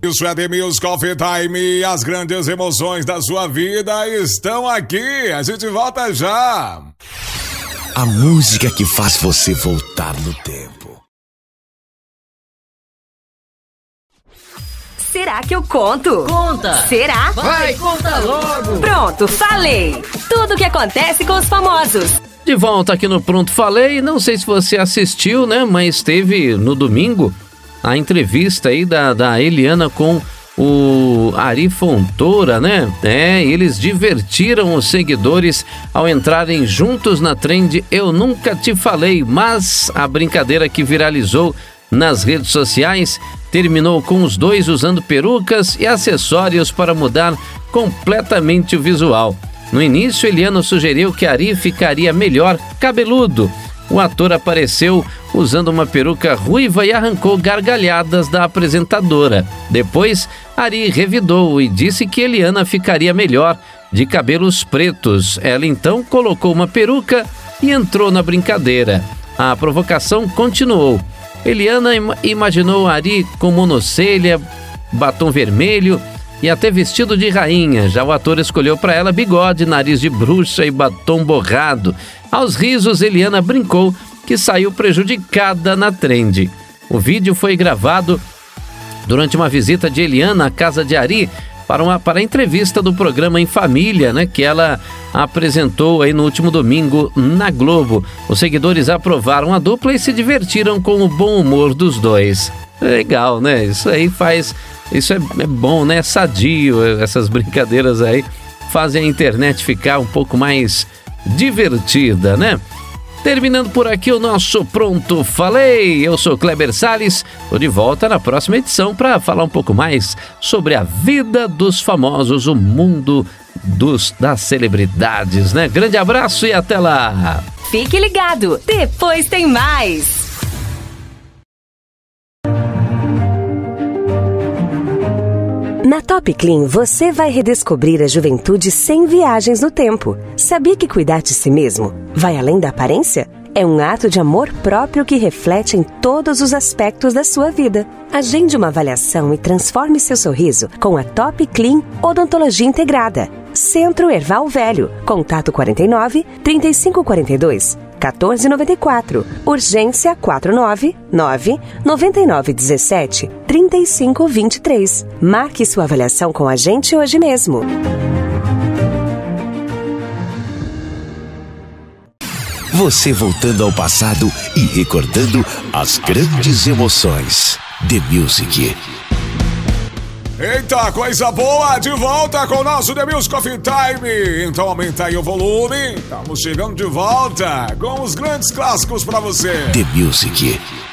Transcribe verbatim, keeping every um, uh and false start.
Isso é The Music Coffee Time. As grandes emoções da sua vida estão aqui. A gente volta já. A música que faz você voltar no tempo. Será que eu conto? Conta! Será? Vai, conta logo! Pronto, falei! Tudo o que acontece com os famosos. De volta aqui no Pronto Falei. Não sei se você assistiu, né? Mas teve no domingo a entrevista aí da, da Eliana com o Ari Fontoura, né? É, eles divertiram os seguidores ao entrarem juntos na trend Eu Nunca Te Falei, mas a brincadeira que viralizou nas redes sociais terminou com os dois usando perucas e acessórios para mudar completamente o visual. No início, Eliana sugeriu que Ari ficaria melhor cabeludo. O ator apareceu usando uma peruca ruiva e arrancou gargalhadas da apresentadora. Depois, Ari revidou e disse que Eliana ficaria melhor de cabelos pretos. Ela então colocou uma peruca e entrou na brincadeira. A provocação continuou. Eliana im- imaginou Ari com monocelha, batom vermelho e até vestido de rainha. Já o ator escolheu para ela bigode, nariz de bruxa e batom borrado. Aos risos, Eliana brincou que saiu prejudicada na trend. O vídeo foi gravado durante uma visita de Eliana à casa de Ari para, uma, para a entrevista do programa Em Família, né, que ela apresentou aí no último domingo na Globo. Os seguidores aprovaram a dupla e se divertiram com o bom humor dos dois. Legal, né? Isso aí faz... Isso é, é bom, né? É sadio. Essas brincadeiras aí fazem a internet ficar um pouco mais divertida, né? Terminando por aqui o nosso Pronto Falei. Eu sou Kleber Salles. Estou de volta na próxima edição para falar um pouco mais sobre a vida dos famosos, o mundo dos, das celebridades, né? Grande abraço e até lá! Fique ligado, depois tem mais. Na Top Clean, você vai redescobrir a juventude sem viagens no tempo. Sabia que cuidar de si mesmo vai além da aparência? É um ato de amor próprio que reflete em todos os aspectos da sua vida. Agende uma avaliação e transforme seu sorriso com a Top Clean Odontologia Integrada. Centro Erval Velho. Contato quarenta e nove, trinta e cinco quarenta e dois, quatorze noventa e quatro. Urgência quatro nove nove, noventa e nove dezessete, trinta e cinco vinte e três. Marque sua avaliação com a gente hoje mesmo. Você voltando ao passado e recordando as grandes emoções. The Music. Eita, coisa boa! De volta com o nosso The Music Coffee Time. Então aumenta aí o volume. Estamos chegando de volta com os grandes clássicos pra você. The Music.